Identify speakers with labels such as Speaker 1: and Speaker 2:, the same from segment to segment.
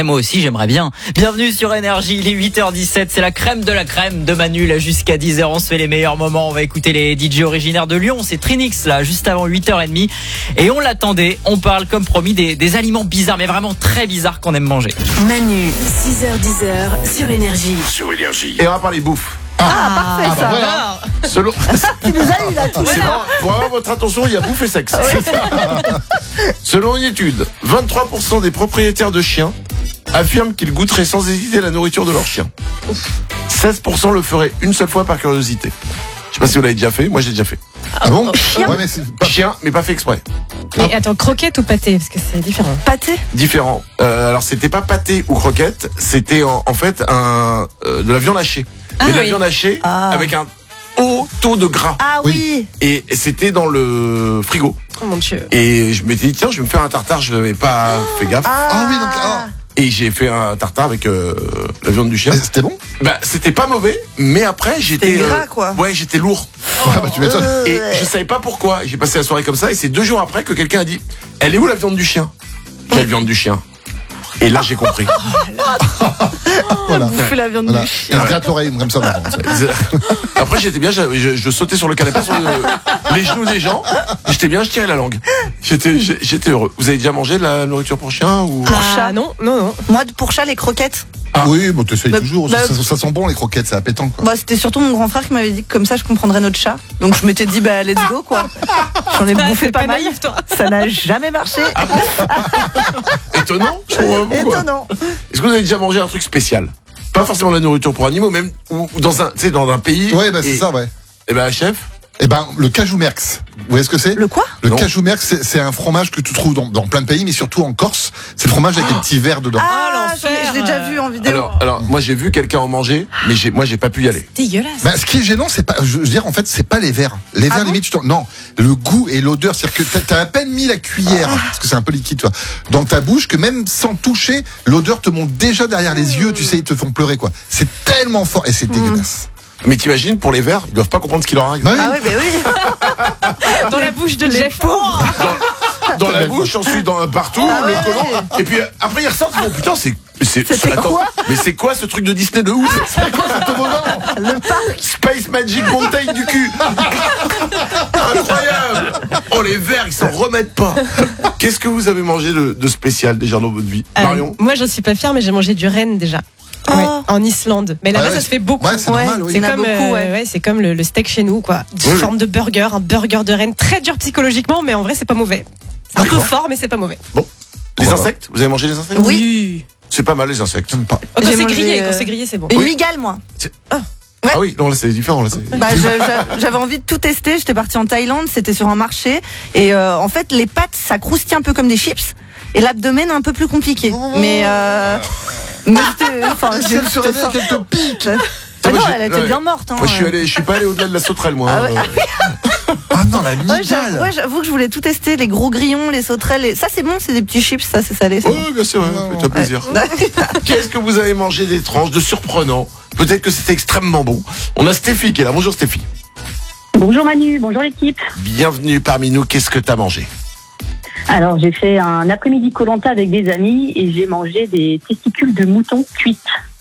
Speaker 1: Et moi aussi, j'aimerais bien. Bienvenue sur Énergie, il est 8h17, c'est la crème de Manu, là, jusqu'à 10h, on se fait les meilleurs moments. On va écouter les DJ originaires de Lyon, c'est Trinix, là, juste avant 8h30. Et on l'attendait, on parle, comme promis, des aliments bizarres, mais vraiment très bizarres qu'on aime manger.
Speaker 2: Manu, 6h-10h, sur Énergie.
Speaker 3: Sur Énergie.
Speaker 4: Et on va parler bouffe.
Speaker 5: Parfait ça.
Speaker 4: Voilà. Selon...
Speaker 5: Tu nous as eu là tout.
Speaker 4: C'est bon, pour avoir votre attention, il y a bouffe et sexe. Selon une étude, 23% des propriétaires de chiens affirment qu'ils goûteraient sans hésiter la nourriture de leur chien. 16% le feraient une seule fois par curiosité. Je sais pas si vous l'avez déjà fait, moi j'ai déjà fait.
Speaker 6: Ah bon?
Speaker 5: Chien.
Speaker 6: Ouais, mais c'est pas...
Speaker 4: Chien, mais pas fait exprès.
Speaker 7: Et attends, croquette ou pâté? Parce que c'est différent.
Speaker 5: Pâté.
Speaker 4: Différent. Alors c'était pas pâté ou croquette, c'était en fait de la viande hachée.
Speaker 7: Ah,
Speaker 4: mais de la
Speaker 7: oui.
Speaker 4: viande hachée
Speaker 5: Ah.
Speaker 4: avec un haut taux de gras.
Speaker 5: Ah oui.
Speaker 4: Et c'était dans le frigo.
Speaker 7: Oh mon Dieu.
Speaker 4: Et je m'étais dit, tiens, je vais me faire un tartare, je n'avais pas fait gaffe.
Speaker 6: Ah oui, donc... Ah.
Speaker 4: Et j'ai fait un tartare avec la viande du chien.
Speaker 6: Mais c'était bon?
Speaker 4: Bah, c'était pas mauvais, mais après, j'étais...
Speaker 5: C'était gras, quoi.
Speaker 4: Ouais, j'étais lourd.
Speaker 6: Ouais, bah tu m'étonnes.
Speaker 4: Et je savais pas pourquoi. J'ai passé la soirée comme ça, et c'est 2 jours après que quelqu'un a dit, elle est où la viande du chien? Quelle viande du chien? Et là, j'ai compris.
Speaker 6: Voilà.
Speaker 5: Bouffer la viande
Speaker 6: Voilà.
Speaker 5: du chien.
Speaker 6: Et on gratte l'oreille comme ça. Maintenant.
Speaker 4: Après, j'étais bien, je sautais sur le canapé, sur les genoux des gens. J'étais bien, je tirais la langue. J'étais heureux. Vous avez déjà mangé de la nourriture pour chien ou...
Speaker 7: Ah non.
Speaker 5: Moi pour chat les croquettes.
Speaker 6: Oui, bon, t'essayes
Speaker 5: Bah,
Speaker 6: toujours.
Speaker 5: bah,
Speaker 6: Ça sent bon les croquettes, ça appétant quoi.
Speaker 5: Bah c'était surtout mon grand frère qui m'avait dit que comme ça je comprendrais notre chat. Donc je m'étais dit bah let's go quoi. J'en ai bouffé
Speaker 7: c'est
Speaker 5: pas
Speaker 7: pas
Speaker 5: mal.
Speaker 7: naïf, toi.
Speaker 5: Ça n'a jamais marché.
Speaker 4: Étonnant. Je comprends pas pourquoi.
Speaker 5: Étonnant.
Speaker 4: Est-ce que vous avez déjà mangé un truc spécial? Pas forcément de la nourriture pour animaux, même ou dans un, tu sais, dans un pays.
Speaker 6: Ouais, bah c'est ça, ouais.
Speaker 4: Et ben, chef.
Speaker 6: Eh ben, le cajou merx. Vous voyez ce que c'est?
Speaker 5: Le quoi?
Speaker 6: Le
Speaker 4: Non.
Speaker 6: cajou merx, c'est un fromage que tu trouves dans plein de pays, mais surtout en Corse. C'est le fromage avec les petits verres dedans.
Speaker 7: l'enfer.
Speaker 5: Je l'ai déjà vu en vidéo.
Speaker 4: Alors, moi j'ai vu quelqu'un en manger, mais moi j'ai pas pu y aller.
Speaker 7: Dégueulasse.
Speaker 6: Bah, ce qui est gênant, c'est pas, je veux dire, en fait, c'est pas les verres. Les verres, limite, non, le goût et l'odeur, c'est-à-dire que t'as à peine mis la cuillère, parce que c'est un peu liquide, toi, dans ta bouche, que même sans toucher, l'odeur te monte déjà derrière les yeux, tu sais, ils te font pleurer, quoi. C'est tellement fort, et c'est dégueulasse.
Speaker 4: Mais t'imagines, pour les verts, ils doivent pas comprendre ce qu'il leur arrive.
Speaker 6: Bah oui.
Speaker 5: Ah oui, bah oui.
Speaker 7: Dans la bouche de Jeff.
Speaker 4: Dans la bouche, ensuite partout, le colon. Et puis après ils ressortent, ils font putain,
Speaker 5: C'était
Speaker 4: attends,
Speaker 5: quoi
Speaker 4: mais c'est quoi ce truc de Disney de ouf? C'est quoi ce toboggan?
Speaker 5: Le parc.
Speaker 4: Space Magic Mountain du cul. Incroyable. Oh les verts, ils s'en remettent pas. Qu'est-ce que vous avez mangé de spécial déjà dans votre vie, Marion?
Speaker 7: Moi, j'en suis pas fière, mais j'ai mangé du renne déjà.
Speaker 5: Oh.
Speaker 7: Ouais, en Islande. Mais là-bas,
Speaker 6: Ah ouais,
Speaker 7: ça se fait beaucoup.
Speaker 6: Ouais, c'est normal, oui.
Speaker 7: C'est
Speaker 5: Il y en a
Speaker 7: comme,
Speaker 5: beaucoup, ouais.
Speaker 7: c'est comme le steak chez nous, quoi. Sous
Speaker 4: Oui,
Speaker 7: forme de burger, un burger de renne très dur psychologiquement, mais en vrai, c'est pas mauvais. C'est un peu
Speaker 4: D'accord.
Speaker 7: fort, mais c'est pas mauvais.
Speaker 4: Bon, les
Speaker 6: Voilà.
Speaker 4: insectes, vous avez mangé les insectes?
Speaker 5: Oui.
Speaker 4: C'est pas mal les insectes.
Speaker 6: J'aime pas.
Speaker 7: Oh, quand
Speaker 5: J'ai
Speaker 7: c'est
Speaker 5: mangé,
Speaker 7: grillé, quand c'est grillé, c'est bon.
Speaker 5: Une
Speaker 4: Oui.
Speaker 5: migale moi.
Speaker 4: Ah oui, non là c'est différent là.
Speaker 5: Bah, j'avais envie de tout tester. J'étais partie en Thaïlande, c'était sur un marché. Et en fait, les pattes, ça croustille un peu comme des chips. Et l'abdomen, un peu plus compliqué. Mais c'était... Enfin,
Speaker 6: Elle se réveille qu'elle te pique.
Speaker 5: Ah non,
Speaker 4: moi,
Speaker 5: elle était bien morte. Hein.
Speaker 4: Moi je suis pas allé au-delà de la sauterelle moi.
Speaker 5: Ah ouais.
Speaker 6: Ah non, la
Speaker 5: Ouais,
Speaker 6: migale.
Speaker 5: j'avoue que je voulais tout tester, les gros grillons, les sauterelles. Ça, c'est bon, c'est des petits chips, ça, c'est salé. c'est bon.
Speaker 4: Oui, bien sûr, ouais, fais-toi plaisir. Qu'est-ce que vous avez mangé d'étrange, de surprenant? Peut-être que c'était extrêmement bon. On a Stéphie qui est là. Bonjour Stéphie.
Speaker 8: Bonjour Manu, bonjour l'équipe.
Speaker 4: Bienvenue parmi nous. Qu'est-ce que t'as mangé?
Speaker 8: Alors j'ai fait un après-midi Koh-Lanta avec des amis et j'ai mangé des testicules de mouton cuites.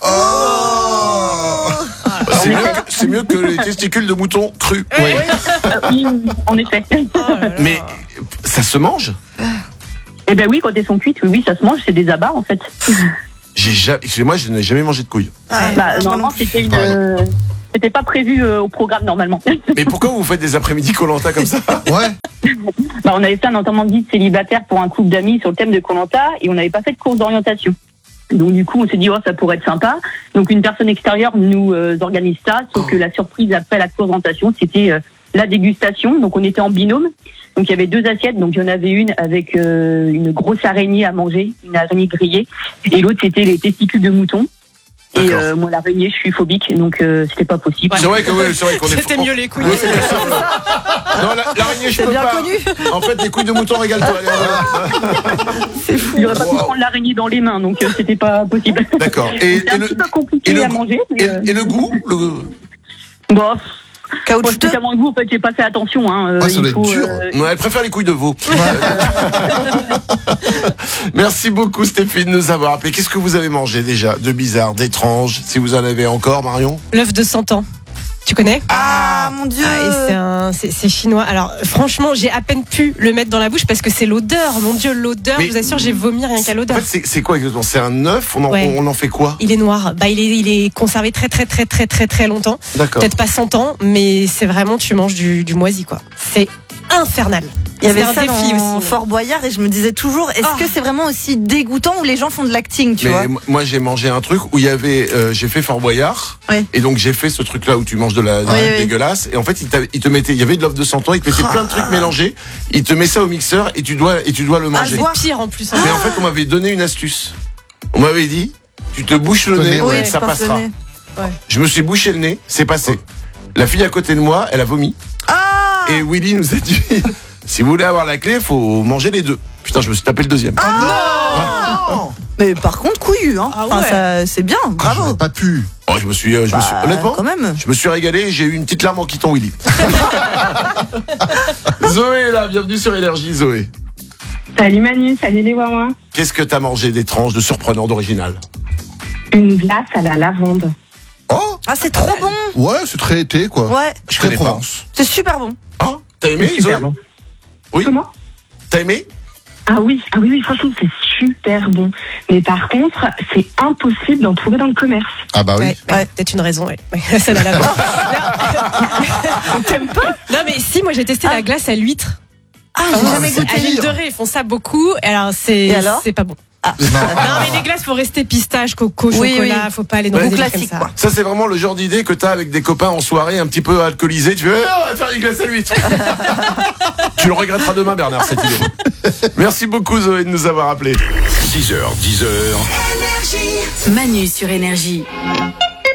Speaker 4: C'est mieux que les testicules de mouton crus.
Speaker 8: Oui, en effet.
Speaker 4: Mais ça se mange?
Speaker 8: Eh ben oui, quand elles sont cuites, oui, ça se mange, c'est des abats en fait.
Speaker 4: Excusez-moi, je n'ai jamais mangé de couilles.
Speaker 8: Bah, normalement, c'était pas prévu au programme normalement.
Speaker 4: Mais pourquoi vous faites des après-midi Koh-Lanta comme ça?
Speaker 6: Ouais.
Speaker 8: Bah, on avait fait un enterrement de vie de célibataire pour un couple d'amis sur le thème de Koh-Lanta et on n'avait pas fait de course d'orientation. Donc du coup, on s'est dit, oh, ça pourrait être sympa. Donc une personne extérieure nous organise ça, sauf que la surprise après la course d'orientation, c'était la dégustation. Donc on était en binôme. Donc il y avait 2 assiettes. Donc il y en avait une avec une grosse araignée à manger, une araignée grillée, et l'autre c'était les testicules de mouton. Et moi l'araignée, je suis phobique, donc c'était pas possible.
Speaker 4: C'est vrai qu'on est.
Speaker 7: C'était mieux les couilles.
Speaker 4: Oui, c'est bien sûr. Non, l'araignée, je
Speaker 5: C'est
Speaker 4: peux
Speaker 5: bien
Speaker 4: pas.
Speaker 5: connu.
Speaker 4: En fait, les couilles de mouton, régale-toi.
Speaker 5: C'est fou.
Speaker 8: Il aurait pas pu prendre l'araignée dans les mains, donc c'était pas possible.
Speaker 4: D'accord. Et
Speaker 8: C'est un petit peu compliqué à manger.
Speaker 4: et le goût
Speaker 8: Bon, Moi,
Speaker 5: Caoutchouteux.
Speaker 8: spécialement vous, en fait, j'ai pas fait attention. Hein.
Speaker 6: Ouais, ça doit
Speaker 8: Il
Speaker 6: être
Speaker 8: faut,
Speaker 6: dur.
Speaker 4: Ouais, elle préfère les couilles de veau. Merci beaucoup Stéphanie de nous avoir appelé. Qu'est-ce que vous avez mangé déjà de bizarre, d'étrange, si vous en avez encore, Marion?
Speaker 7: L'œuf de 100 ans. Tu connais?
Speaker 5: Ah, mon Dieu.
Speaker 7: C'est chinois. Alors franchement, j'ai à peine pu le mettre dans la bouche parce que c'est l'odeur. Mon Dieu, l'odeur.
Speaker 4: Mais-
Speaker 7: Je vous assure, j'ai vomi rien qu'à
Speaker 4: En
Speaker 7: l'odeur.
Speaker 4: fait, c'est quoi exactement? C'est un œuf?
Speaker 7: Ouais.
Speaker 4: On en fait quoi?
Speaker 7: Il est noir. Bah, il est conservé très longtemps.
Speaker 4: D'accord.
Speaker 7: Peut-être pas 100 ans, mais c'est vraiment, tu manges du moisi, quoi. C'est infernal.
Speaker 5: Il y avait
Speaker 7: C'est
Speaker 5: ça
Speaker 7: un défi
Speaker 5: dans
Speaker 7: aussi.
Speaker 5: Fort Boyard et je me disais toujours, est-ce que c'est vraiment aussi dégoûtant où les gens font de l'acting, tu vois?
Speaker 4: Mais moi j'ai mangé un truc où il y avait, j'ai fait Fort Boyard,
Speaker 5: Oui.
Speaker 4: et donc j'ai fait ce truc là où tu manges de la
Speaker 5: Oui.
Speaker 4: dégueulasse, et en fait il te mettait, il y avait de l'œuf de 100 ans, il te mettait plein de trucs mélangés, il te met ça au mixeur et tu dois le manger.
Speaker 5: voir.
Speaker 7: Pire en plus. hein.
Speaker 4: Mais en fait on m'avait donné une astuce. On m'avait dit, tu te bouches le nez,
Speaker 6: Oui,
Speaker 4: ça
Speaker 5: je pense
Speaker 4: passera.
Speaker 5: le nez.
Speaker 4: Je me suis bouché le nez, c'est passé. La fille à côté de moi, elle a vomi.
Speaker 5: Ah!
Speaker 4: Et Willy nous a dit, si vous voulez avoir la clé, faut manger les deux. Putain, je me suis tapé le deuxième.
Speaker 5: Non! Mais par contre, couillu, hein.
Speaker 7: Ah
Speaker 5: Enfin,
Speaker 7: ouais.
Speaker 5: ça, c'est bien,
Speaker 6: Ah,
Speaker 5: bravo.
Speaker 6: j'aurais pas pu.
Speaker 4: Oh, je me suis honnêtement,
Speaker 5: Quand même.
Speaker 4: je me suis régalé et j'ai eu une petite larme en quittant Willy. Zoé est là, bienvenue sur Énergie, Zoé.
Speaker 3: Salut Manu, salut les Wawa.
Speaker 4: Qu'est-ce que t'as mangé d'étrange, de surprenant, d'original?
Speaker 3: Une glace à la lavande.
Speaker 6: Oh,
Speaker 5: Ah, c'est trop bon.
Speaker 6: ouais, c'est très été, quoi.
Speaker 5: Ouais,
Speaker 4: Je
Speaker 6: Très
Speaker 4: connais pas.
Speaker 6: Provence.
Speaker 5: c'est super bon.
Speaker 4: Ah, t'as aimé,
Speaker 3: C'est super
Speaker 4: Zoé?
Speaker 3: bon.
Speaker 4: Oui.
Speaker 3: Comment?
Speaker 4: T'as aimé?
Speaker 3: Ah oui, franchement c'est super bon. Mais par contre, c'est impossible d'en trouver dans le commerce.
Speaker 6: Ah bah oui.
Speaker 7: Ouais, ouais, peut-être une raison. Ouais. Ouais, ça n'a la voir.
Speaker 3: T'aimes pas?
Speaker 7: Non mais si, moi j'ai testé la glace à l'huître.
Speaker 5: Ah, j'ai jamais
Speaker 6: c'est
Speaker 5: goûté.
Speaker 7: À l'huile de
Speaker 6: pire.
Speaker 7: ré, ils font ça beaucoup. Alors
Speaker 5: Et alors
Speaker 7: c'est pas bon.
Speaker 6: Non.
Speaker 7: Non mais les glaces, faut rester pistache, coco,
Speaker 5: Oui,
Speaker 7: chocolat.
Speaker 5: oui.
Speaker 7: Faut pas aller dans
Speaker 4: Ouais.
Speaker 7: des
Speaker 5: Ou
Speaker 7: délires
Speaker 5: classique,
Speaker 7: comme ça.
Speaker 5: quoi.
Speaker 4: Ça, c'est vraiment le genre d'idée que t'as avec des copains en soirée un petit peu alcoolisés. Tu fais, on va faire une glace à l'huître. Tu le regretteras demain, Bernard, cette idée. Merci beaucoup, Zoé, de nous avoir appelés.
Speaker 9: 6h, 10h.
Speaker 2: Manu sur Énergie.